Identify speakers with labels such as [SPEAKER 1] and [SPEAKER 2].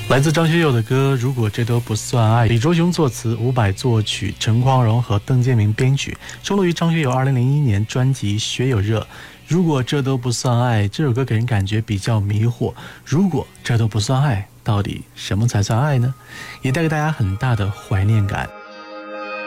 [SPEAKER 1] 来自张学友的歌《如果这都不算爱》，李卓雄作词，伍佰作曲，陈匡荣和邓建明编曲，收录于张学友2001年专辑《学有热》。如果这都不算爱，这首歌给人感觉比较迷惑。如果这都不算爱，到底什么才算爱呢？也带给大家很大的怀念感。